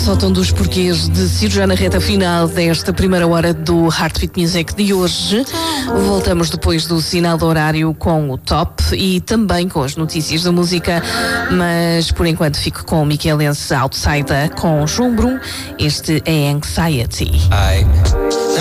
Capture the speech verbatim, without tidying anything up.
Só tão dos porquês de Ciro, já na reta final desta primeira hora do Heartbeat Music de hoje. Voltamos depois do sinal do horário com o top e também com as notícias da música, mas por enquanto fico com o Michelense Outsider com João Brum. Este é Anxiety. I